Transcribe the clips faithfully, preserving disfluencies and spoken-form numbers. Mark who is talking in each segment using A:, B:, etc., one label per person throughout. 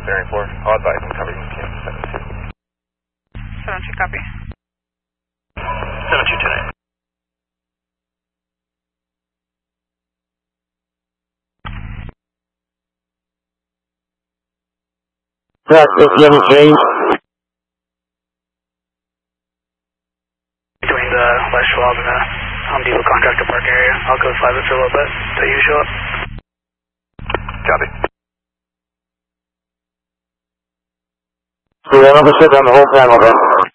A: bearing four. I'll advise him covering T M seven two.
B: seven two, copy.
A: seven two ten eight.
C: Practice level three.
D: Between the West Schwab and the Home Depot Contractor Park area. I'll go five it for a little bit until you show up.
A: Copy.
C: We have officers on the whole panel then.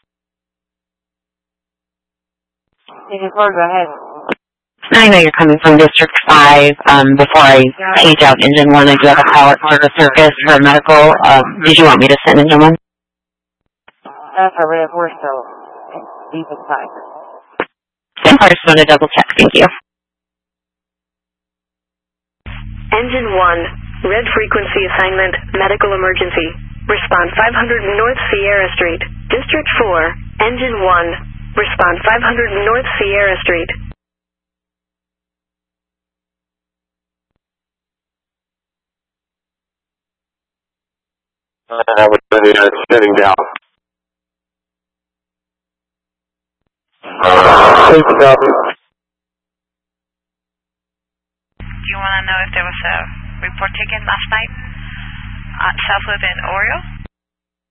E: You can close ahead.
F: I know you're coming from District five. Um, before I page out Engine one, I do have a power order service for medical. Um, did you want me to send Engine one?
E: That's a red horse, so deep inside.
F: I just want to double check. Thank you.
G: Engine one, red frequency assignment, medical emergency. Respond five hundred North Sierra Street. District four, Engine one. Respond five hundred North Sierra Street.
C: I would say uh, sitting down. Take the copy.
B: Do you want to know if there was a report taken last night at Southwood and Oriole?